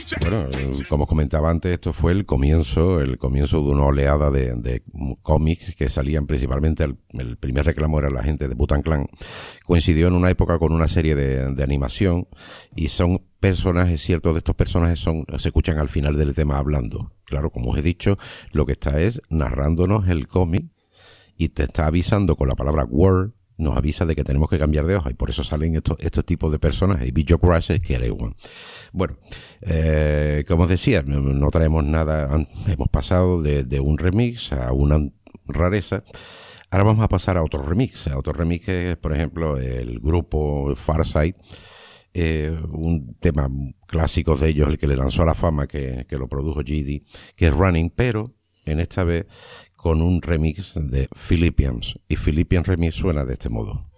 Bueno, como comentaba antes, esto fue el comienzo de una oleada de cómics que salían principalmente, el primer reclamo era la gente de Wu-Tang Clan. Coincidió en una época con una serie de animación y son personajes, ciertos de estos personajes se escuchan al final del tema hablando. Claro, como os he dicho, lo que está es narrándonos el cómic y te está avisando con la palabra word, nos avisa de que tenemos que cambiar de hoja y por eso salen estos tipos de personajes. Y Bill Joe Crush que era igual. Bueno, como os decía, no traemos nada, hemos pasado de un remix a una rareza. Ahora vamos a pasar a otro remix que es, por ejemplo, el grupo Farsight, un tema clásico de ellos, el que le lanzó a la fama, que lo produjo GD, que es Running, pero en esta vez con un remix de Philippians, y Philippians Remix suena de este modo.